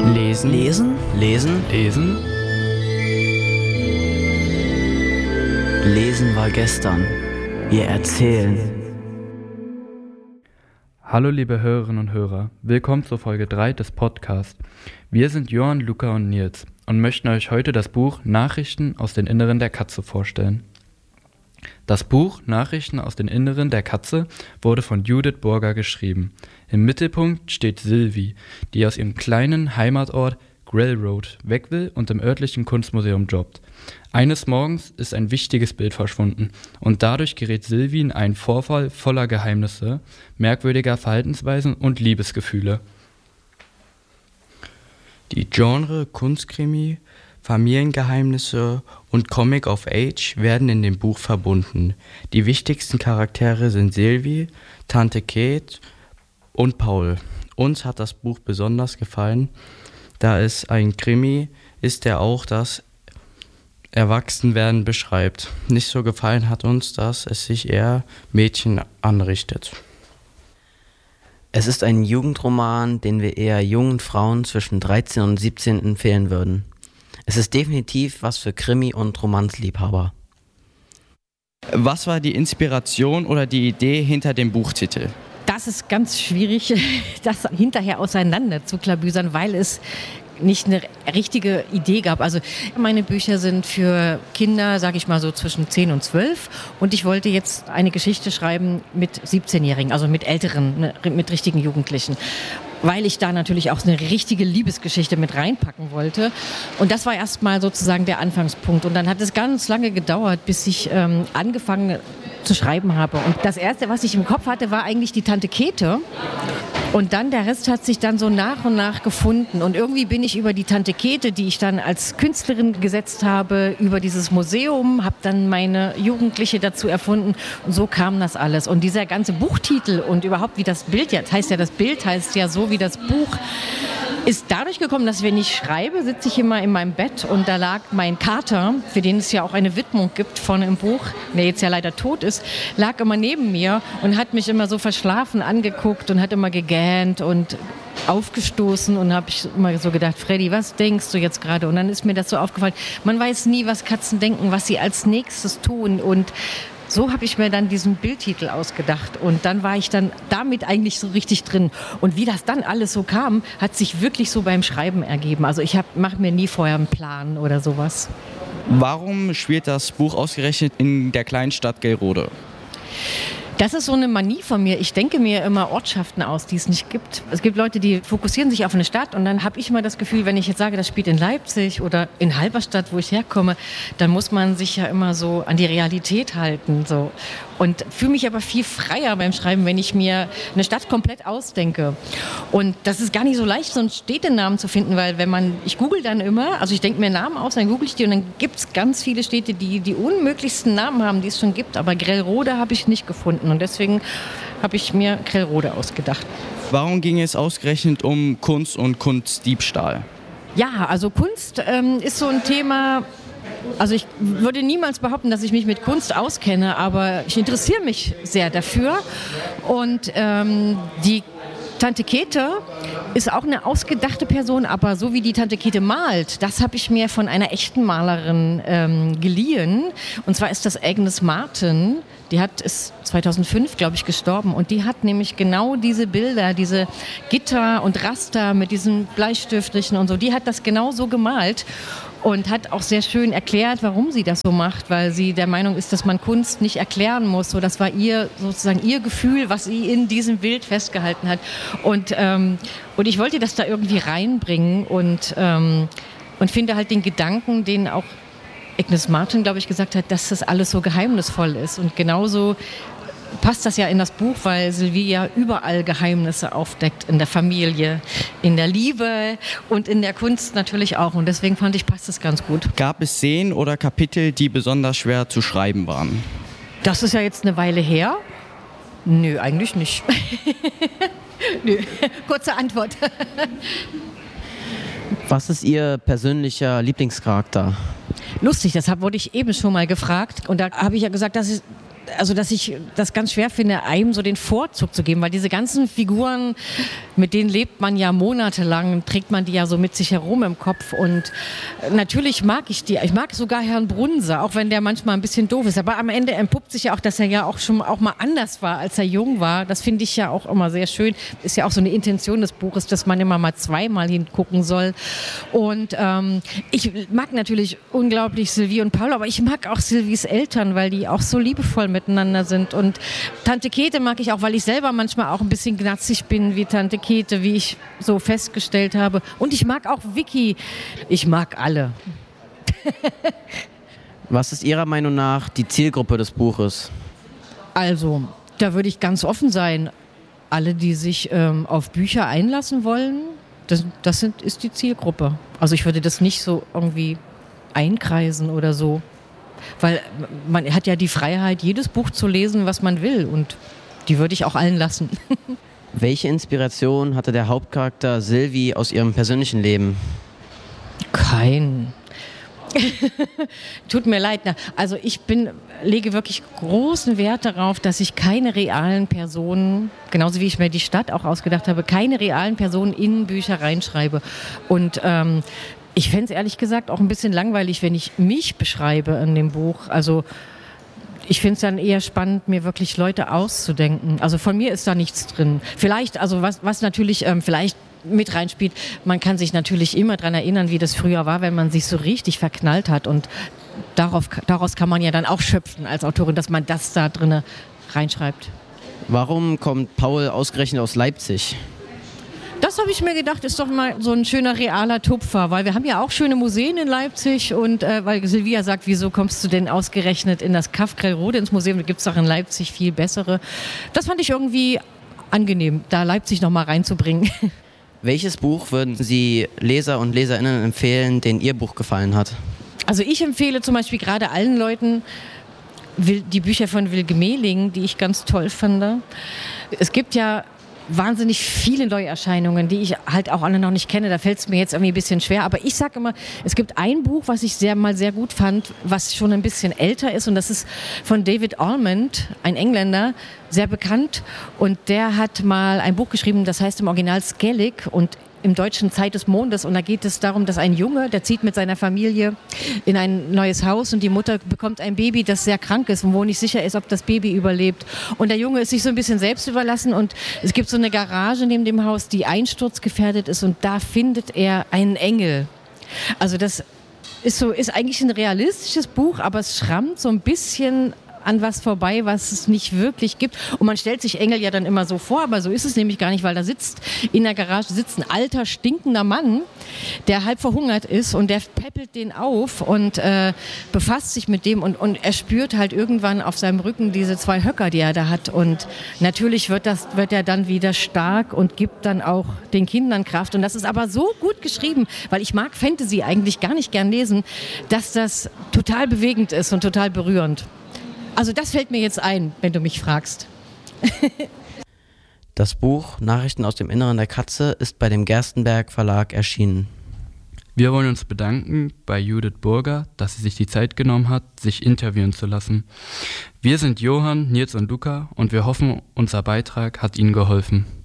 Lesen. Lesen. Lesen. Lesen. Lesen war gestern. Wir erzählen. Hallo liebe Hörerinnen und Hörer, willkommen zur Folge 3 des Podcasts. Wir sind Johann, Luca und Nils und möchten euch heute das Buch Nachrichten aus den Inneren der Katze vorstellen. Das Buch Nachrichten aus den Inneren der Katze wurde von Judith Burger geschrieben. Im Mittelpunkt steht Sylvie, die aus ihrem kleinen Heimatort Grell Road weg will und im örtlichen Kunstmuseum jobbt. Eines Morgens ist ein wichtiges Bild verschwunden und dadurch gerät Sylvie in einen Vorfall voller Geheimnisse, merkwürdiger Verhaltensweisen und Liebesgefühle. Die Genre Kunstkrimi, Familiengeheimnisse und Comic of Age werden in dem Buch verbunden. Die wichtigsten Charaktere sind Sylvie, Tante Kate und Paul. Uns hat das Buch besonders gefallen, da es ein Krimi ist, der auch das Erwachsenwerden beschreibt. Nicht so gefallen hat uns, dass es sich eher Mädchen anrichtet. Es ist ein Jugendroman, den wir eher jungen Frauen zwischen 13 und 17 empfehlen würden. Es ist definitiv was für Krimi- und Romanzliebhaber. Was war die Inspiration oder die Idee hinter dem Buchtitel? Das ist ganz schwierig, das hinterher auseinander zu klabüsern, weil es nicht eine richtige Idee gab. Also meine Bücher sind für Kinder, sage ich mal so zwischen 10 und 12 und ich wollte jetzt eine Geschichte schreiben mit 17-Jährigen, also mit Älteren, mit richtigen Jugendlichen, weil ich da natürlich auch eine richtige Liebesgeschichte mit reinpacken wollte. Und das war erstmal sozusagen der Anfangspunkt. Und dann hat es ganz lange gedauert, bis ich angefangen zu schreiben habe. Und das Erste, was ich im Kopf hatte, war eigentlich die Tante Käthe. Und dann der Rest hat sich dann so nach und nach gefunden. Und irgendwie bin ich über die Tante Käthe, die ich dann als Künstlerin gesetzt habe, über dieses Museum, habe dann meine Jugendliche dazu erfunden. Und so kam das alles. Und dieser ganze Buchtitel und überhaupt wie das Bild jetzt, das Bild heißt ja so wie das Buch, ist dadurch gekommen, dass wenn ich schreibe, sitze ich immer in meinem Bett und da lag mein Kater, für den es ja auch eine Widmung gibt vorne im Buch, der jetzt ja leider tot ist, lag immer neben mir und hat mich immer so verschlafen angeguckt und hat immer gegähnt und aufgestoßen und habe ich immer so gedacht, Freddy, was denkst du jetzt gerade? Und dann ist mir das so aufgefallen, man weiß nie, was Katzen denken, was sie als nächstes tun und so habe ich mir dann diesen Bildtitel ausgedacht und dann war ich dann damit eigentlich so richtig drin. Und wie das dann alles so kam, hat sich wirklich so beim Schreiben ergeben. Also ich mache mir nie vorher einen Plan oder sowas. Warum spielt das Buch ausgerechnet in der kleinen Stadt Gelrode? Das ist so eine Manie von mir. Ich denke mir immer Ortschaften aus, die es nicht gibt. Es gibt Leute, die fokussieren sich auf eine Stadt und dann habe ich immer das Gefühl, wenn ich jetzt sage, das spielt in Leipzig oder in Halberstadt, wo ich herkomme, dann muss man sich ja immer so an die Realität halten. So. Und fühle mich aber viel freier beim Schreiben, wenn ich mir eine Stadt komplett ausdenke. Und das ist gar nicht so leicht, so einen Städtenamen zu finden, weil ich google dann immer, also ich denke mir Namen aus, dann google ich die und dann gibt es ganz viele Städte, die die unmöglichsten Namen haben, die es schon gibt. Aber Grellrode habe ich nicht gefunden und deswegen habe ich mir Grellrode ausgedacht. Warum ging es ausgerechnet um Kunst und Kunstdiebstahl? Ja, also Kunst ist so ein Thema. Also ich würde niemals behaupten, dass ich mich mit Kunst auskenne, aber ich interessiere mich sehr dafür. Und die Tante Käthe ist auch eine ausgedachte Person, aber so wie die Tante Käthe malt, das habe ich mir von einer echten Malerin geliehen. Und zwar ist das Agnes Martin. Die ist 2005, glaube ich, gestorben und die hat nämlich genau diese Bilder, diese Gitter und Raster mit diesen Bleistiftlichen und so, die hat das genau so gemalt und hat auch sehr schön erklärt, warum sie das so macht, weil sie der Meinung ist, dass man Kunst nicht erklären muss. So, das war sozusagen ihr Gefühl, was sie in diesem Bild festgehalten hat. Und ich wollte das da irgendwie reinbringen und finde halt den Gedanken, den auch Agnes Martin, glaube ich, gesagt hat, dass das alles so geheimnisvoll ist. Und genauso passt das ja in das Buch, weil Sylvie ja überall Geheimnisse aufdeckt, in der Familie, in der Liebe und in der Kunst natürlich auch. Und deswegen fand ich, passt das ganz gut. Gab es Szenen oder Kapitel, die besonders schwer zu schreiben waren? Das ist ja jetzt eine Weile her. Nö, eigentlich nicht. Nö, kurze Antwort. Was ist Ihr persönlicher Lieblingscharakter? Lustig, deshalb wurde ich eben schon mal gefragt. Und da habe ich ja gesagt, dass also dass ich das ganz schwer finde, einem so den Vorzug zu geben, weil diese ganzen Figuren, mit denen lebt man ja monatelang, trägt man die ja so mit sich herum im Kopf und natürlich mag ich die. Ich mag sogar Herrn Brunse, auch wenn der manchmal ein bisschen doof ist, aber am Ende entpuppt sich ja auch, dass er ja auch schon auch mal anders war, als er jung war. Das finde ich ja auch immer sehr schön. Ist ja auch so eine Intention des Buches, dass man immer mal zweimal hingucken soll. Und ich mag natürlich unglaublich Sylvie und Paul, aber ich mag auch Sylvies Eltern, weil die auch so liebevoll miteinander sind. Und Tante Käthe mag ich auch, weil ich selber manchmal auch ein bisschen gnatzig bin wie Tante Käthe, wie ich so festgestellt habe. Und ich mag auch Vicky. Ich mag alle. Was ist Ihrer Meinung nach die Zielgruppe des Buches? Also, da würde ich ganz offen sein. Alle, die sich auf Bücher einlassen wollen, ist die Zielgruppe. Also ich würde das nicht so irgendwie einkreisen oder so. Weil man hat ja die Freiheit, jedes Buch zu lesen, was man will. Und die würde ich auch allen lassen. Welche Inspiration hatte der Hauptcharakter Sylvie aus ihrem persönlichen Leben? Kein. Tut mir leid. Also ich lege wirklich großen Wert darauf, dass ich keine realen Personen, genauso wie ich mir die Stadt auch ausgedacht habe, keine realen Personen in Bücher reinschreibe. Und ich fände es ehrlich gesagt auch ein bisschen langweilig, wenn ich mich beschreibe in dem Buch. Also ich finde es dann eher spannend, mir wirklich Leute auszudenken. Also von mir ist da nichts drin. Vielleicht, also was natürlich vielleicht mit reinspielt, man kann sich natürlich immer daran erinnern, wie das früher war, wenn man sich so richtig verknallt hat. Und daraus kann man ja dann auch schöpfen als Autorin, dass man das da drin reinschreibt. Warum kommt Paul ausgerechnet aus Leipzig? Das habe ich mir gedacht, ist doch mal so ein schöner realer Tupfer, weil wir haben ja auch schöne Museen in Leipzig und weil Silvia sagt, wieso kommst du denn ausgerechnet in das Kaff Grellrode ins Museum, da gibt es doch in Leipzig viel bessere. Das fand ich irgendwie angenehm, da Leipzig nochmal reinzubringen. Welches Buch würden Sie Leser und Leserinnen empfehlen, denen Ihr Buch gefallen hat? Also ich empfehle zum Beispiel gerade allen Leuten die Bücher von Wilke Mehling, die ich ganz toll finde. Es gibt ja wahnsinnig viele Neuerscheinungen, die ich halt auch alle noch nicht kenne. Da fällt es mir jetzt irgendwie ein bisschen schwer. Aber ich sage immer, es gibt ein Buch, was ich sehr gut fand, was schon ein bisschen älter ist. Und das ist von David Almond, ein Engländer, sehr bekannt. Und der hat mal ein Buch geschrieben, das heißt im Original Skellig und im Deutschen Zeit des Mondes. Und da geht es darum, dass ein Junge, der zieht mit seiner Familie in ein neues Haus und die Mutter bekommt ein Baby, das sehr krank ist und wo nicht sicher ist, ob das Baby überlebt. Und der Junge ist sich so ein bisschen selbst überlassen und es gibt so eine Garage neben dem Haus, die einsturzgefährdet ist und da findet er einen Engel. Also das ist eigentlich ein realistisches Buch, aber es schrammt so ein bisschen an was vorbei, was es nicht wirklich gibt. Und man stellt sich Engel ja dann immer so vor, aber so ist es nämlich gar nicht, weil da in der Garage sitzt ein alter, stinkender Mann, der halb verhungert ist und der peppelt den auf und befasst sich mit dem und er spürt halt irgendwann auf seinem Rücken diese 2 Höcker, die er da hat. Und natürlich wird er dann wieder stark und gibt dann auch den Kindern Kraft. Und das ist aber so gut geschrieben, weil ich mag Fantasy eigentlich gar nicht gern lesen, dass das total bewegend ist und total berührend. Also das fällt mir jetzt ein, wenn du mich fragst. Das Buch Nachrichten aus dem Inneren der Katze ist bei dem Gerstenberg Verlag erschienen. Wir wollen uns bedanken bei Judith Burger, dass sie sich die Zeit genommen hat, sich interviewen zu lassen. Wir sind Johann, Nils und Luca und wir hoffen, unser Beitrag hat Ihnen geholfen.